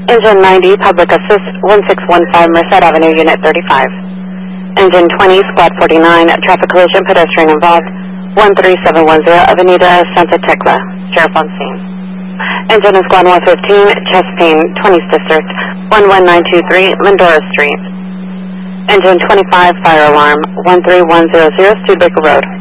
Engine 90, Public Assist 1615, Merced Avenue, Unit 35. Engine 20, Squad 49, Traffic Collision, Pedestrian involved, 13710, Avenida Santa Tecla, Sheriff on scene. Engine in Squad 115, Chest Pain, 20th District, 11923, Lindora Street. Engine 25, Fire Alarm, 13100, Studebaker Road.